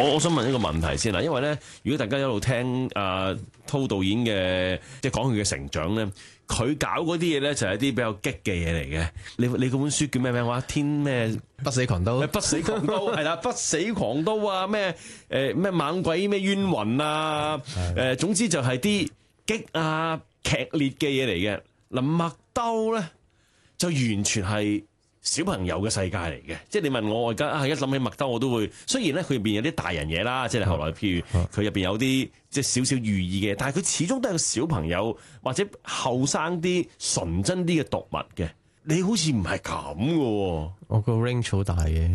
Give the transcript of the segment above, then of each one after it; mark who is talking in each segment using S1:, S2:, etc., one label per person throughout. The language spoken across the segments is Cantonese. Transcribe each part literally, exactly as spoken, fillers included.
S1: 我我想問一個問題先啦，因為咧，如果大家一路聽阿滔導演嘅，即係講佢嘅成長咧，佢搞嗰啲嘢咧就係一啲比較激嘅嘢嚟嘅。你你嗰本書叫咩名話？天咩？
S2: 不死狂刀，
S1: 不死狂刀係啦，不死狂刀啊！咩誒咩猛鬼咩冤魂啊！誒總之就係啲激啊劇烈嘅嘢嚟嘅。嗱，麥兜咧就完全係小朋友嘅世界嚟嘅，即係你問我，我而家啊一諗起麥兜我都會，雖然咧佢入邊有啲大人嘢啦，即係後來譬如佢入邊有啲即係少少寓意嘅，但係佢始終都係個小朋友或者後生啲純真啲嘅讀物嘅。你好似唔係咁嘅喎，
S2: 我個 range 好大嘅。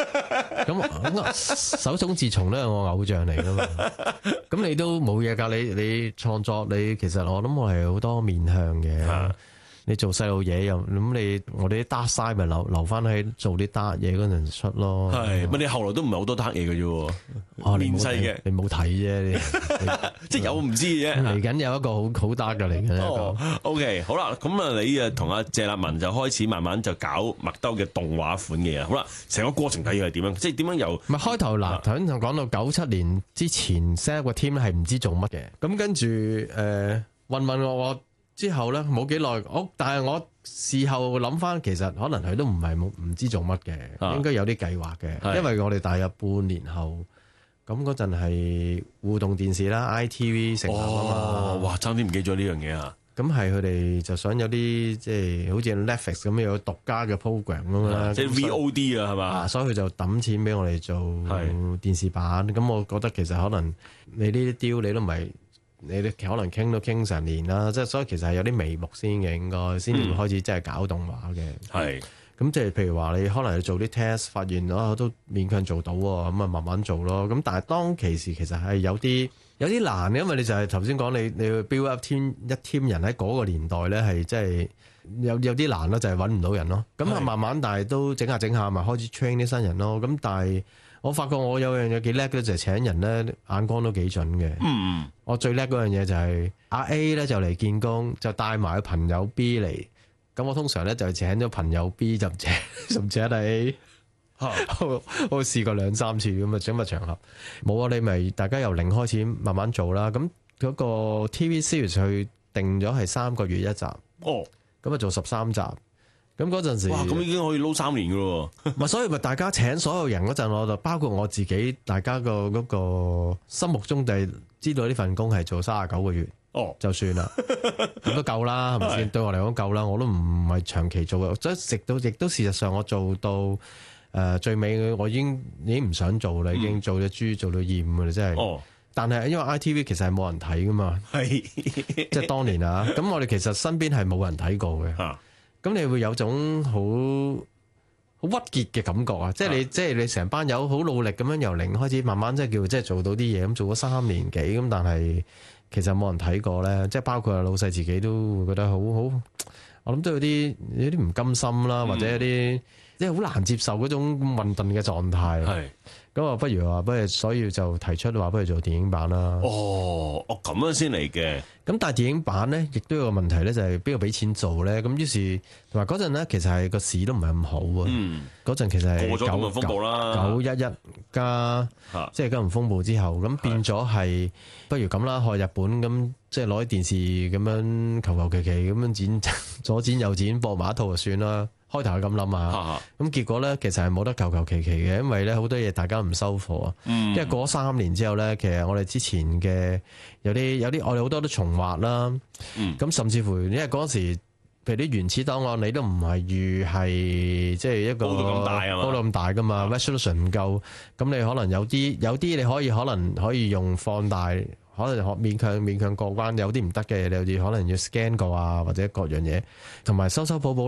S2: 咁手塚治虫都係我偶像嚟噶嘛，咁你都冇嘢㗎，你你創作你其實我諗我係好多面向嘅。你做細路嘢又咁，你我哋啲 dark side 咪留留翻喺做啲 dark 嘢嗰陣出咯。
S1: 係，咪你後來都唔係好多 dark 嘢嘅啫喎，面細嘅，
S2: 你冇睇啫，
S1: 即係有唔知嘅啫。
S2: 嚟緊有一個好好 dark 嘅嚟嘅。
S1: 哦 ，OK，好啦，咁啊，你啊同阿謝立文就開始慢慢就搞麥兜嘅動畫款嘅嘢。好啦，成個過程睇要係點樣？即係點樣由？
S2: 咪開頭嗱，頭先就講到九七年之前 set 個 team 係唔知做乜嘅，咁跟住誒問問我我。之後咧冇幾耐，我但係我事後諗翻，其實可能佢都唔係冇唔知做乜嘅，啊、應該有啲計劃嘅，因為我哋大約半年後，咁嗰陣係互動電視啦 ，I T V 成立啊嘛，
S1: 哦，哇，差啲唔記咗呢樣嘢啊！
S2: 咁係佢哋就想有啲即係好似 Netflix 咁樣有獨家嘅 program 咁樣啦，
S1: 即係 V O D 啊，係嘛？
S2: 所以佢就抌錢俾我哋做電視版。咁我覺得其實可能你呢啲 deal 你都唔係。你哋可能傾都傾成年啦，即係所以其實係有啲眉目先嘅，應該先至會開始即係搞動畫嘅。
S1: 係
S2: 咁即係譬如話你可能做啲 test，發現啊都勉強做到喎，咁啊慢慢做咯。咁但係當其時其實係有啲有啲難嘅，因為你就係頭先講你你要 build up team 一 team 人喺嗰個年代咧係即係有有啲難咯，就係揾唔到人咯。咁啊慢慢但係都整下整下咪開始 train 啲新人咯。咁但係我發覺我有樣嘢幾叻嘅就係請人咧眼光都幾準嘅。嗯，我最叻嗰樣嘢就係阿 A 咧就嚟見工，就帶埋朋友 B 嚟。咁我通常咧就請咗朋友 B 就唔請，唔請阿 A。我我試過兩三次咁啊，整個場合冇啊，你咪大家由零開始慢慢做啦。咁嗰個 T V series 去定咗係三個月一集。哦，咁啊做十三集。咁嗰陣時，
S1: 哇！咁已經可以撈三年噶咯喎。
S2: 咪所以咪大家請所有人嗰陣，我就包括我自己，大家個嗰個心目中就係知道呢份工係做三十九個月，哦，就算啦，咁都夠啦，係咪先？對我嚟講夠啦，我都唔係長期做嘅，即係直到亦都事實上我做到誒、呃、最尾，我已經已經唔想做啦，已經做咗豬做到厭㗎啦，真係。哦。但係因為 I T V 其實係冇人睇噶嘛，係，即係當年啊，咁我哋其實身邊係冇人睇過嘅。啊咁你會有種好好鬱結嘅感覺啊！即係你，即係你成班友好努力咁樣由零開始，慢慢即係叫即係做到啲嘢，咁做咗三年幾咁，但係其實冇人睇過咧。即係包括老細自己都會覺得好好，我諗都有啲有啲唔甘心啦，或者有啲即係好難接受嗰種混沌嘅狀態。係咁啊，不如話不如，所以就提出話不如做電影版啦。哦，
S1: 哦咁樣先嚟嘅。
S2: 咁但係電影版咧，亦都有個問題咧，就係邊個俾錢做咧？咁於是同埋嗰陣咧，其實係個市都唔係咁好啊。嗯，嗰陣其實係
S1: 過咗金融風暴啦，
S2: 九一一加即係金融風暴之後，咁變咗係不如咁啦，學日本咁，即係攞啲電視咁樣求求其其咁樣剪左剪右剪播埋一套就算啦。開頭係咁諗啊，咁結果咧其實係冇得求求其其嘅，因為咧好多嘢大家唔收貨啊。嗯、因為過咗三年之後咧，其實我哋之前嘅有啲有啲我哋好多都重畫啦。咁、嗯、甚至乎因為嗰時，譬如啲原始檔案你都唔係預係即係一個
S1: 煲到咁大啊嘛，
S2: 煲到咁大噶嘛 resolution 唔夠，咁你可能有啲有啲你可以可能可以用放大，可能學勉強勉強過關，有啲唔得嘅，你有啲可能要 scan 過啊，或者各樣嘢，同埋修修補補。